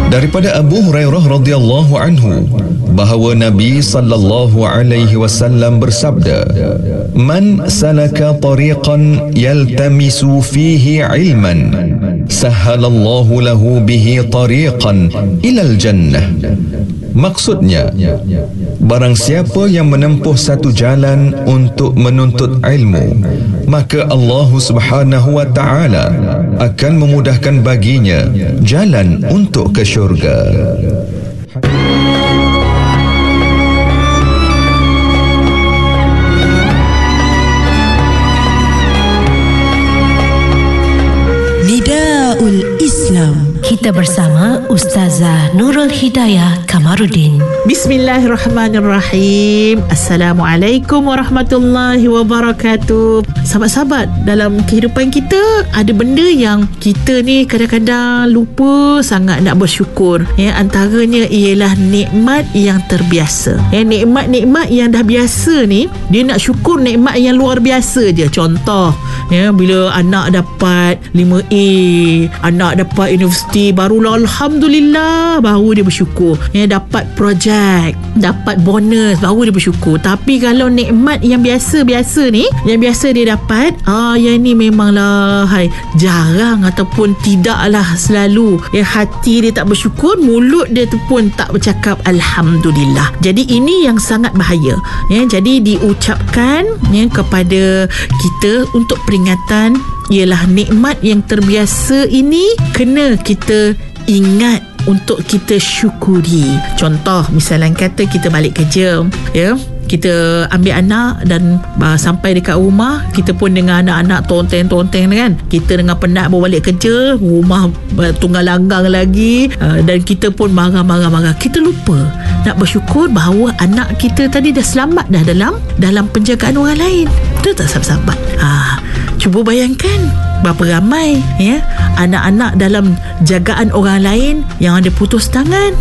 Daripada Abu Hurairah radhiyallahu anhu bahawa Nabi sallallahu alaihi wasallam bersabda, "Man salaka tariqan yaltamisu fihi ilman, sahhalallahu lahu bihi tariqan ilal jannah." Maksudnya, barang siapa yang menempuh satu jalan untuk menuntut ilmu, maka Allah Subhanahu wa ta'ala akan memudahkan baginya jalan untuk ke syurga. Nidaul Islam. Kita bersama Ustazah Nurul Hidayah Kamarudin. Bismillahirrahmanirrahim. Assalamualaikum warahmatullahi wabarakatuh. Sahabat-sahabat, dalam kehidupan kita ada benda yang kita ni kadang-kadang lupa sangat nak bersyukur. Antaranya ialah nikmat yang terbiasa. Nikmat-nikmat yang dah biasa ni, dia nak syukur nikmat yang luar biasa je. Contoh, bila anak dapat 5A, anak dapat universiti, barulah alhamdulillah, baru dia bersyukur. Dapat projek, dapat bonus, baru dia bersyukur. Tapi kalau nikmat yang biasa-biasa ni, yang biasa dia dapat, yang ni memanglah jarang ataupun tidaklah selalu. Hati dia tak bersyukur, mulut dia tu pun tak bercakap alhamdulillah. Jadi ini yang sangat bahaya. Jadi diucapkan kepada kita untuk peringatan, ialah nikmat yang terbiasa ini kena kita ingat untuk kita syukuri. Contoh, misalnya kata kita balik kerja, kita ambil anak dan sampai dekat rumah, kita pun dengan anak-anak tonteng-tonteng kan. Kita dengan penat bawa balik kerja, rumah tunggal langgang lagi, dan kita pun marah-marah. Kita lupa nak bersyukur bahawa anak kita tadi dah selamat dah dalam penjagaan orang lain. Betul tak sahabat-sahabat? Cuba bayangkan berapa ramai anak-anak dalam jagaan orang lain yang ada putus tangan,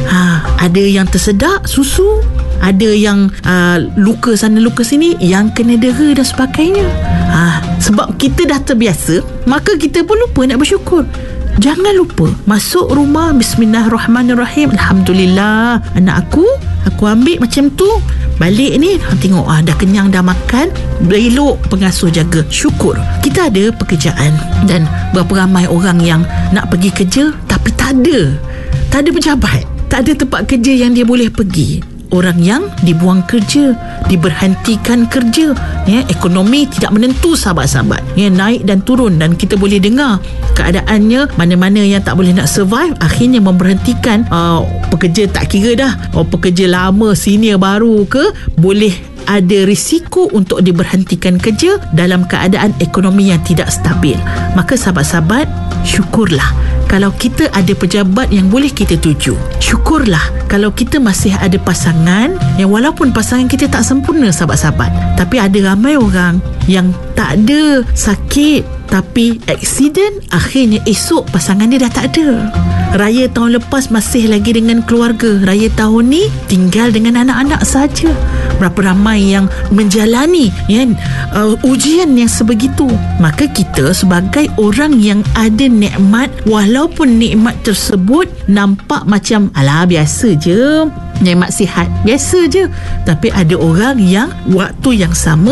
ada yang tersedak susu, ada yang luka sana luka sini, yang kena dera dan sebagainya. Sebab kita dah terbiasa, maka kita pun lupa nak bersyukur. Jangan lupa masuk rumah, bismillahirrahmanirrahim, alhamdulillah anak aku ambil macam tu, balik ni tengok dah kenyang, dah makan, elok pengasuh jaga, syukur. Kita ada pekerjaan, dan berapa ramai orang yang nak pergi kerja tapi tak ada pejabat, tak ada tempat kerja yang dia boleh pergi. Orang yang dibuang kerja, diberhentikan kerja, ekonomi tidak menentu sahabat-sahabat, naik dan turun, dan kita boleh dengar keadaannya mana-mana yang tak boleh nak survive, akhirnya memberhentikan pekerja. Tak kira dah pekerja lama, senior, baru ke, boleh ada risiko untuk diberhentikan kerja dalam keadaan ekonomi yang tidak stabil. Maka sahabat-sahabat, syukurlah kalau kita ada pejabat yang boleh kita tuju. Syukurlah kalau kita masih ada pasangan, yang walaupun pasangan kita tak sempurna sahabat-sahabat, tapi ada ramai orang yang tak ada sakit tapi aksiden, akhirnya esok pasangan dia dah tak ada. Raya tahun lepas masih lagi dengan keluarga, raya tahun ni tinggal dengan anak-anak saja. Berapa ramai yang menjalani ujian yang sebegitu. Maka kita sebagai orang yang ada nikmat, walaupun nikmat tersebut nampak macam biasa je, nikmat sihat biasa je, tapi ada orang yang waktu yang sama